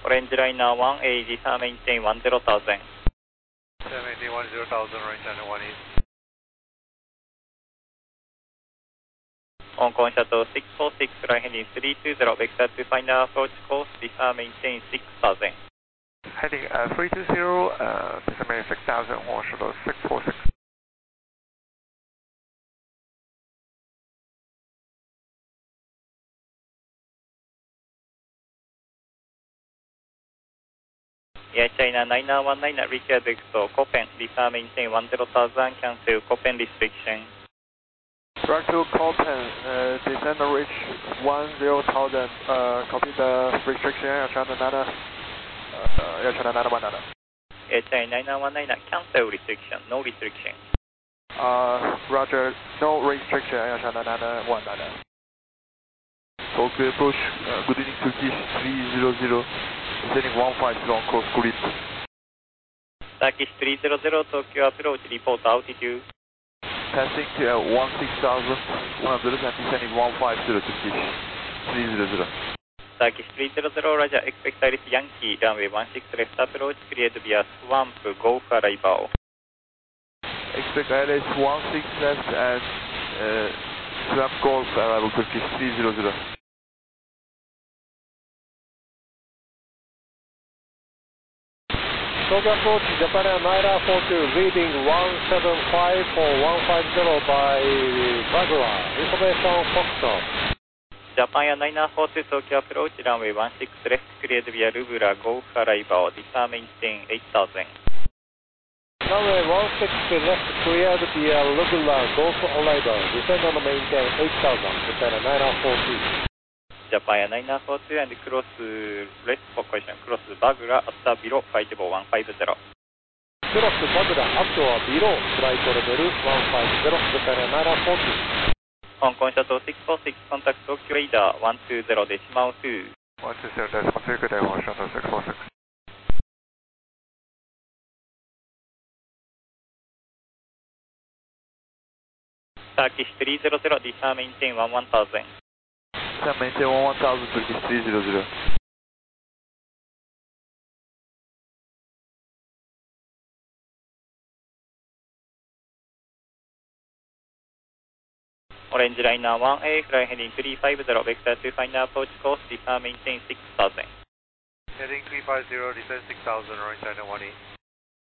Orange Liner 1A, descend maintain 10,000. Descend maintain 10,000, right channel 1 east. Hong Kong Shuttle 646, fly heading 320, vector to final approach course, descend maintain 6,000. Heading 320, descend maintain 6,000, Hong Kong Shuttle 646. Air China 9919 at reach Expo, Copen, descend maintain 10,000, cancel Copen restriction. Direct to Copen, descend reach 10,000, copy the restriction, Air China 919. Air China 9919 at cancel restriction, no restriction. Roger, no restriction, Air China 919. Tokyo approach, good evening Turkish 300, descending 150 on course grid. Turkish 300, Tokyo approach, report altitude. Passing 16,100 and descending 150 Turkish 300. Turkish 300, Roger, expect Iris Yankee, runway 16 left approach, cleared via swamp, Gulf arrival. Expect Iris 16 left and swamp Gulf arrival Turkish 300. Tokyo approach, Japan Air Naira 42, reading 175 for 150 by Bagua, information Foxtrot. Japan Air 942, Tokyo approach, runway 16 left, cleared via Lubula, Gulf arrival, descend maintain 8,000. Runway 16 left, cleared via Lubula, Gulf arrival, descend and maintain 8,000, Japan Air 942. Japan Air 942 and cross left position, cross Bagura after below flight level 150. Cross Bagura after below flight level 150, Japan Air 942. Hong Kong Shuttle 646, contact Tokyo Radar 120.2. 120.2, good day, Hong Kong Shuttle 646. Turkish 300, descend maintain 11,000. Descend maintain 11,000, Turkish 300. Orange Liner 1A, fly heading 350, vector to final approach course, descend maintain 6,000. Heading 350, descend 6,000, right channel 1 east.